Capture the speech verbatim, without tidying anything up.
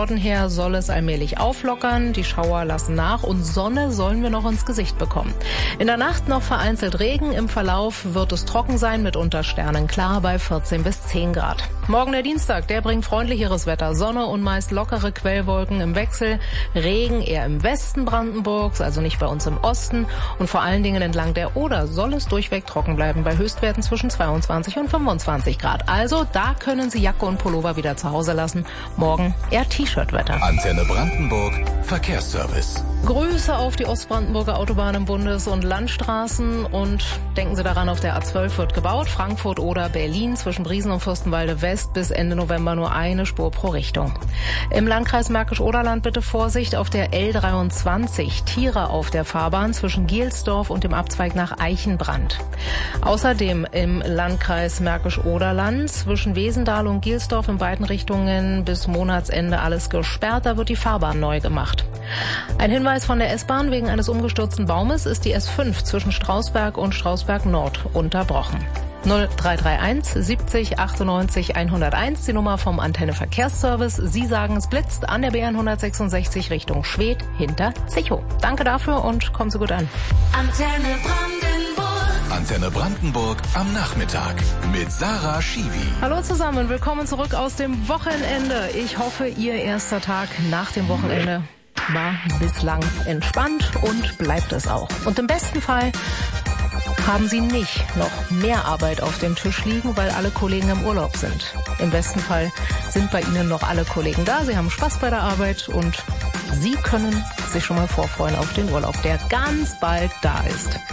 Norden her soll es allmählich auflockern. Die Schauer lassen nach und Sonne sollen wir noch ins Gesicht bekommen. In der Nacht noch vereinzelt Regen. Im Verlauf wird es trocken sein, mitunter sternenklar bei vierzehn bis zehn Grad. Morgen der Dienstag, der bringt freundlicheres Wetter. Sonne und meist lockere Quellwolken im Wechsel. Regen eher im Westen Brandenburgs, also nicht bei uns im Osten. Und vor allen Dingen entlang der Oder soll es durchweg trocken bleiben bei Höchstwerten zwischen zweiundzwanzig und fünfundzwanzig Grad. Also da können Sie Jacke und Pullover wieder zu Hause lassen. Morgen eher T-Shirt-Wetter. Antenne Brandenburg, Verkehrsservice. Grüße auf die Ostbrandenburger Autobahn im Bundes- und Landstraßen und denken Sie daran, auf der A zwölf wird gebaut. Frankfurt oder Berlin zwischen Briesen und Fürstenwalde West bis Ende November nur eine Spur pro Richtung. Im Landkreis Märkisch-Oderland bitte Vorsicht auf der L dreiundzwanzig. Tiere auf der Fahrbahn zwischen Gielsdorf und dem Abzweig nach Eichenbrand. Außerdem im Landkreis Märkisch-Oderland zwischen Wesendal und Gielsdorf in beiden Richtungen bis Monatsende alles gesperrt. Da wird die Fahrbahn neu gemacht. Ein Hinweis von der S-Bahn: Wegen eines umgestürzten Baumes ist die S fünf zwischen Strausberg und Strausberg Nord unterbrochen. null drei drei eins siebzig achtundneunzig hunderteins, die Nummer vom Antenne Verkehrsservice. Sie sagen, es blitzt an der B hundertsechsundsechzig Richtung Schwedt hinter Zichow. Danke dafür und kommen Sie gut an. Antenne Brandenburg. Antenne Brandenburg am Nachmittag mit Sarah Schiwi. Hallo zusammen, willkommen zurück aus dem Wochenende. Ich hoffe, Ihr erster Tag nach dem Wochenende war bislang entspannt und bleibt es auch. Und im besten Fall haben Sie nicht noch mehr Arbeit auf dem Tisch liegen, weil alle Kollegen im Urlaub sind. Im besten Fall sind bei Ihnen noch alle Kollegen da. Sie haben Spaß bei der Arbeit und Sie können sich schon mal vorfreuen auf den Urlaub, der ganz bald da ist.